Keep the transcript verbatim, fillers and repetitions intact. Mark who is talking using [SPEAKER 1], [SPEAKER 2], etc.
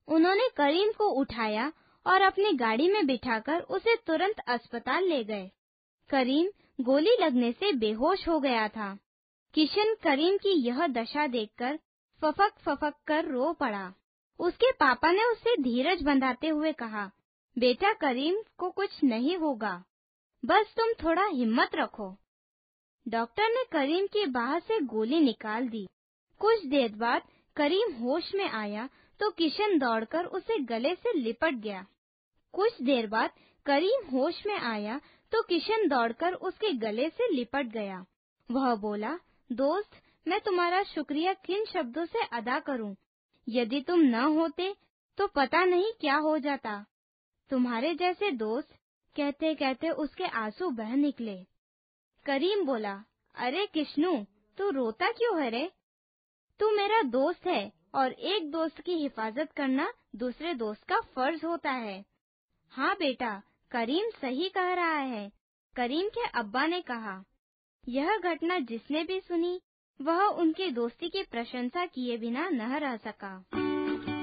[SPEAKER 1] उन्होंने करीम को उठाया और अपनी गाड़ी में बिठाकर उसे तुरंत अस्पताल ले गए। करीम गोली लगने से बेहोश हो गया था। किशन करीम की यह दशा देखकर फफक फफक कर रो पड़ा। उसके पापा ने उसे धीरज बंधाते हुए कहा, बेटा करीम को कुछ नहीं होगा, बस तुम थोड़ा हिम्मत रखो। डॉक्टर ने करीम की बाह से गोली निकाल दी। कुछ देर बाद करीम होश में आया तो किशन दौड़कर उसे गले से लिपट गया। कुछ देर बाद करीम होश में आया तो किशन दौड़कर उसके गले से लिपट गया। वह बोला, दोस्त, मैं तुम्हारा शुक्रिया किन शब्दों से अदा करूं? यदि तुम न होते तो पता नहीं क्या हो जाता। तुम्हारे जैसे दोस्त। कहते कहते उसके आंसू बह निकले। करीम बोला, अरे किशनू, तू रोता क्यों है रे? तू मेरा दोस्त है और एक दोस्त की हिफाजत करना दूसरे दोस्त का फर्ज होता है। हाँ बेटा, करीम सही कह रहा है, करीम के अब्बा ने कहा। यह घटना जिसने भी सुनी वह उनकी दोस्ती की प्रशंसा किए बिना न रह सका।